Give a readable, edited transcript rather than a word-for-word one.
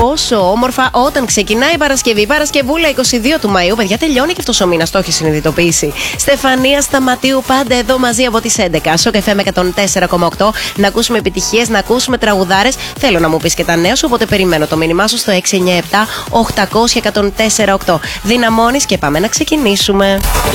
πόσο όμορφα όταν ξεκινάει η Παρασκευή. Παρασκευούλα 22 του Μαΐου. Παιδιά, τελειώνει και αυτός ο μήνας, το έχει συνειδητοποιήσει. Στεφανία Σταματίου, πάντα εδώ μαζί από τις 11. Σοκ FM 104,8. Να ακούσουμε επιτυχίες, να ακούσουμε τραγουδάρες. Θέλω να μου πεις και τα νέα σου, οπότε περιμένω το μήνυμά σου στο 697 800 1048. Δυναμώνεις και πάμε να ξεκινήσουμε.